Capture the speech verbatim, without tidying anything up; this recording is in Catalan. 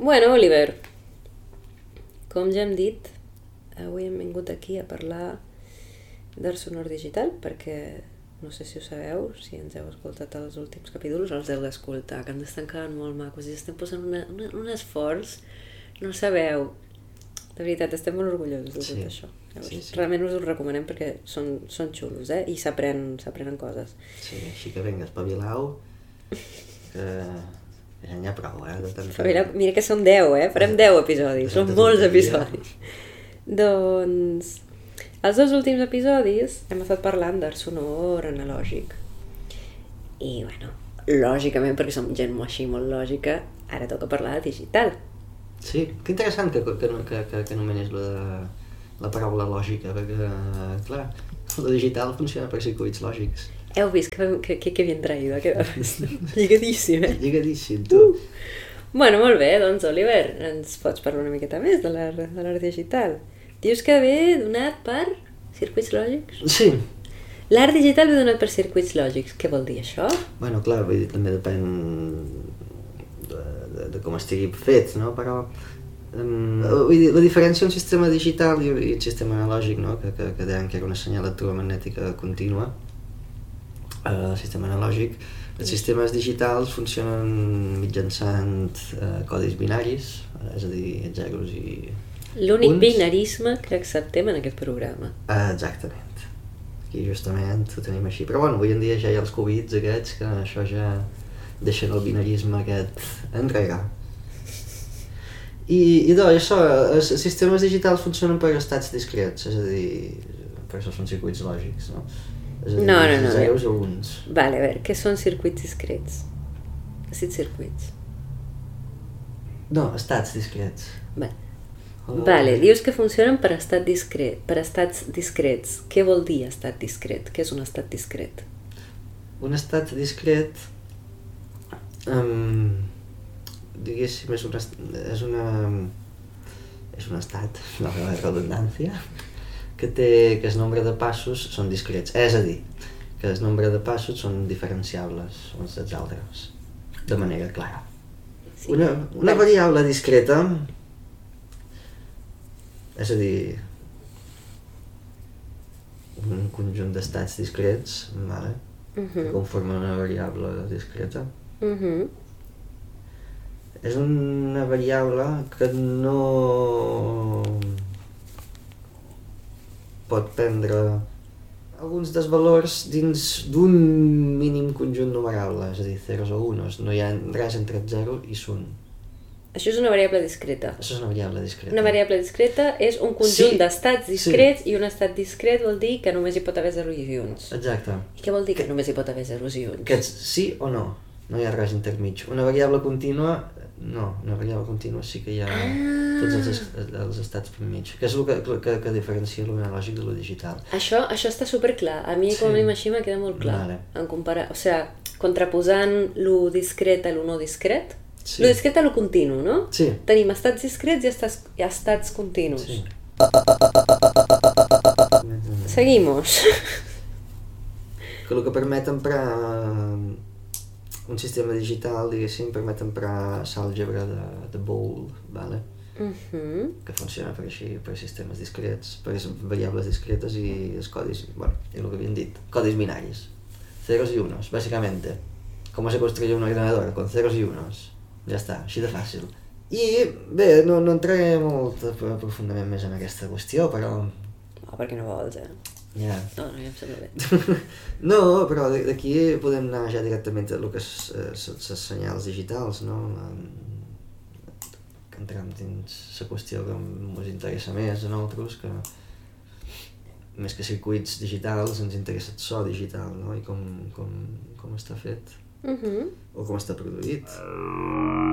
Bueno, Oliver, com ja hem dit, avui hem vingut aquí a parlar d'art sonor digital perquè no sé si ho sabeu, si ens heu escoltat els últims capítols, els heu d'escoltar, que ens estan quedant molt macos i estem posant una, una, un esforç, no ho sabeu. De veritat, estem molt orgullosos de tot Sí. això. Llavors, Sí, sí. realment us ho recomanem perquè són, són xulos, eh? I s'aprenen, s'aprenen coses. Sí, així que vinga, espavilau, que ja n'hi ha prou, eh? De tanta... Mira, mira que són deu, eh? Farem deu episodis, són Tanta molts tonteria. episodis. Doncs, els dos últims episodis hem estat parlant d'art sonor analògic. I, bueno, lògicament, perquè som gent així molt lògica, ara toca parlar de digital. Sí, que interessant que, que, que, que, que anomenis la, la paraula lògica, perquè, clar, la digital funciona per circuits lògics. Heu vist que, que, que, que bien traïda queda? Lligadíssim, eh? Lligadíssim, tu. Uh. Bueno, molt bé, doncs, Oliver, ens pots parlar una miqueta més de l'art de l'art digital. Dius que ve donat per circuits lògics? Sí. L'art digital ve donat per circuits lògics. Què vol dir això? Bueno, clar, vull dir, també depèn de, de, de com estigui fet, no? Però um, vull dir, la diferència entre un sistema digital i, i un sistema analògic, no? Que, que, que deien que era una senyal electromagnètica contínua, uh, el sistema analògic, els sistemes digitals funcionen mitjançant uh, codis binaris, uh, és a dir, zeros i L'únic uns. binarisme que acceptem en aquest programa. Uh, exactament. Aquí justament ho tenim així. Però bueno, avui en dia ja hi ha els qubits aquests que això ja deixen el binarisme aquest enrere. I, i doncs això, els sistemes digitals funcionen per estats discrets, és a dir, per això són circuits lògics, no? És a dir, No, no, no. zeros o uns. Vale, a veure, què són circuits discrets? Has dit circuits? No, estats discrets. Vale. Oh. Vale, dius que funcionen per estat discret, per estats discrets. Què vol dir estat discret? Què és un estat discret? Un estat discret, um, diguéssim, és, una, és, una, és un estat, la meva redundància, que té que el nombre de passos són discrets. És a dir, que el nombre de passos són diferenciables uns dels altres, de manera clara. Sí. Una, una variable discreta, és a dir, un conjunt d'estats discrets, vale? Uh que -huh. conformen una variable discreta. Uh -huh. És una variable que no pot prendre alguns dels valors dins d'un mínim conjunt numerable, és a dir, zeros o unos. No hi ha res entre el zero i un. Això és una variable discreta. Això és una variable discreta. Una variable discreta és un conjunt Sí. d'estats discrets i un estat discret vol dir que només hi pot haver zeros i uns. Exacte. I què vol dir que només hi pot haver zeros i uns? Que és sí o no. No hi ha res intermig. Una variable contínua, no. Una variable contínua sí que hi ha Ah. tots els, els estats per mig. Que és el que, que, que diferencia l'analògic de lo digital. Això, això està superclar. A mi, Sí. com a mínim així, m'ha quedat molt clar. Vale. En comparar, o sigui, contraposant lo discret a lo no discret. Sí. Lo discret a lo continu, no? Sí. Tenim estats discrets i estats, i estats continus. Sí. Seguimos. Que el que permet emprar un sistema digital, diguéssim, permet emprar l'àlgebra de, de Boole, vale? Uh-huh. Que funciona per així, per sistemes discrets, per variables discretes i els codis, bueno, és el que havíem dit, codis binaris, ceros i unos, bàsicament, com se construye un ordenador, con ceros i unos, ja està, així de fàcil. I bé, no, no entraré molt profundament més en aquesta qüestió, però... No, perquè no vols, eh? Ja. No, no, ja em sembla bé. No, però d'aquí podem anar ja directament a el que és les senyals digitals, no? Que entrem dins la qüestió que ens interessa més a nosaltres, que més que circuits digitals ens interessa el so digital, no? I com, com, com està fet, Uh-huh. o com està produït.